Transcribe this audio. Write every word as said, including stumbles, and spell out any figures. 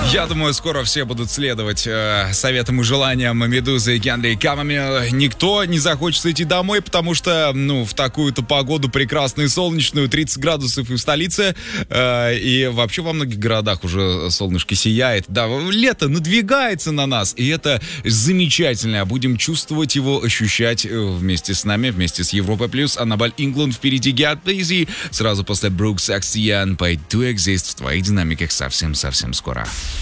Я думаю, скоро все будут следовать э, советам и желаниям Медузы и Генри Камами. Никто не захочет идти домой, потому что, ну, в такую-то погоду прекрасную солнечную, тридцать градусов и в столице, э, и вообще во многих городах уже солнышко сияет. Да, лето надвигается на нас, и это замечательно. Будем чувствовать его, ощущать вместе с нами, вместе с Европой Плюс. Аннабель Ингланд впереди Get Busy. Сразу после Брукс Аксиян по Do Exist в твоих динамиках совсем-совсем скоро.